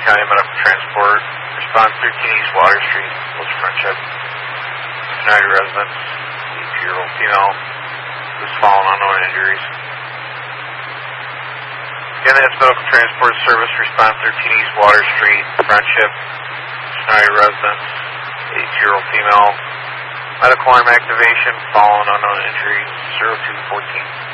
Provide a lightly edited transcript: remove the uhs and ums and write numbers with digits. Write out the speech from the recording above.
County Medical Transport. Response 13 East Water Street, West Friendship. United residents, 82-year-old female, who's fallen unknown injuries. Again, that's Medical Transport Service, Response 13 East Water Street, Friendship. United residents, 82-year-old female. Medical arm activation, fallen unknown injuries, 0214.